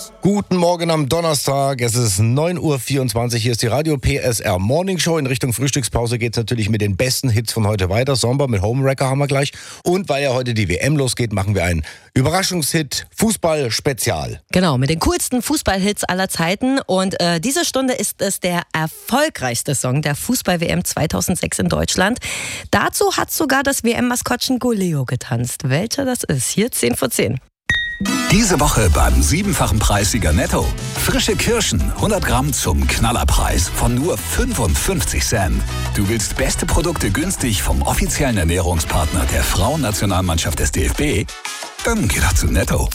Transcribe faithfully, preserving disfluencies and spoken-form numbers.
Guten Morgen am Donnerstag, es ist neun Uhr vierundzwanzig, hier ist die Radio P S R Morning Show. In Richtung Frühstückspause geht es natürlich mit den besten Hits von heute weiter. Sommer mit Homewrecker haben wir gleich. Und weil ja heute die W M losgeht, machen wir einen Überraschungshit Fußball-Spezial. Genau, mit den coolsten Fußballhits aller Zeiten. Und äh, diese Stunde ist es der erfolgreichste Song der Fußball-W M zweitausendsechs in Deutschland. Dazu hat sogar das W M-Maskottchen Goleo getanzt. Welcher das ist? Hier zehn vor zehn. Diese Woche beim siebenfachen Preissieger Netto. Frische Kirschen, hundert Gramm zum Knallerpreis von nur fünfundfünfzig Cent. Du willst beste Produkte günstig vom offiziellen Ernährungspartner der Frauennationalmannschaft des D F B? Dann geh doch zu Netto.